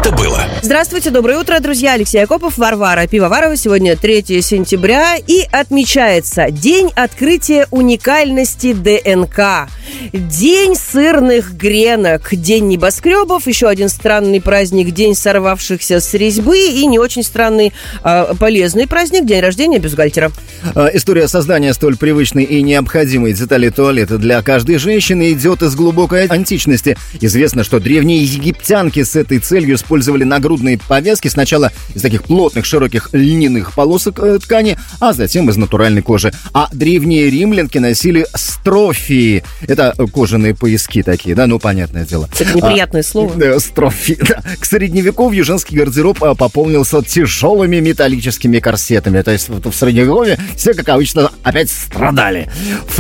это было? Здравствуйте, доброе утро, друзья. Алексей Акопов, Варвара Пивоварова. Сегодня 3 сентября и отмечается День открытия уникальности ДНК. День сырных гренок, День небоскребов, еще один странный праздник, День сорвавшихся с резьбы и не очень странный, полезный праздник, День рождения бюстгальтера. История создания столь привычной и необходимой детали туалета для каждой женщины идет из глубокой античности. Известно, что древние египтянки с этой целью использовали нагрудные повязки сначала из таких плотных, широких льняных полосок ткани, а затем из натуральной кожи. А древние римлянки носили строфии. Это кожаные пояски такие, да, ну, понятное дело. Это неприятное слово. Да, строфии, да. К средневековью женский гардероб пополнился тяжелыми металлическими корсетами. То есть в средневековье все, как обычно, опять страдали. В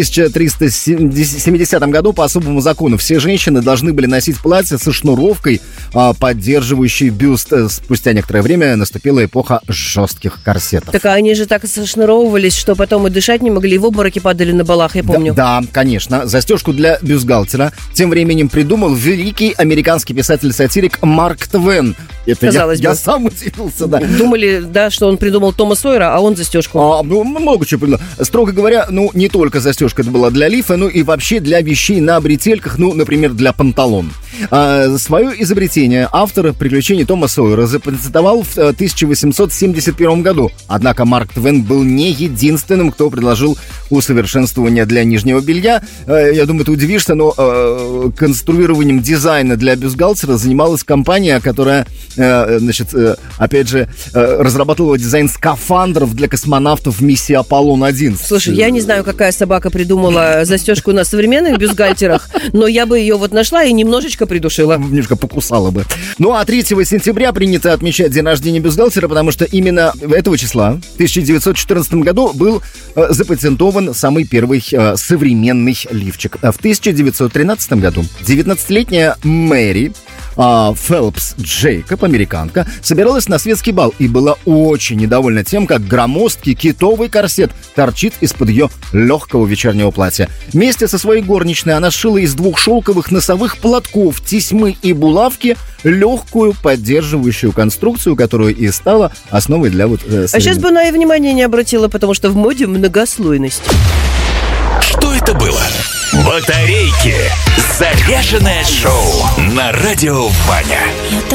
1370 году по особому закону все женщины должны были носить платье со шнуровкой, поддерживающей бюст. Спустя некоторое время наступила эпоха жестких корсетов. Так они же так сошнуровывались, что потом и дышать не могли, и в обмороки падали на балах, я помню. Да, конечно. Застежку для бюстгальтера тем временем придумал великий американский писатель-сатирик Марк Твен. Это я сам удивился, да. Думали, да, что он придумал Тома Сойера, а он застежку. Много чего придумал. Строго говоря, не только застежка это была для лифа, но и вообще для вещей на бретельках, например, для панталон. Свое изобретение автор «Приключений Тома Сойера» запатентовал в 1871 году. Однако Марк Твен был не единственным, кто предложил усовершенствование для нижнего белья. Я думаю, ты удивишься, но конструированием дизайна для бюстгальтера занималась компания, которая, опять же, разрабатывала дизайн скафандров для космонавтов миссии Аполлон-11. Слушай, я не знаю, какая собака придумала застежку на современных бюстгальтерах, но я бы ее нашла и немножечко придушила. Немножко покусала бы. А 3 сентября принято отмечать день рождения бюстгальтера, потому что именно этого числа, в 1914 году, был запатентован самый первый современный лифчик. В 1913 году 19-летняя Мэри Фелпс Джейкоб, американка, собиралась на светский бал и была очень недовольна тем, как громоздкий китовый корсет торчит из-под ее легкого вечернего платья. Вместе со своей горничной она сшила из 2 шелковых носовых платков, тесьмы и булавки легкую поддерживающую конструкцию, которую и стала основой для А сейчас бы она и внимания не обратила, потому что в моде многослойность. Что это было? Батарейки. Заряженное шоу на радио Ваня.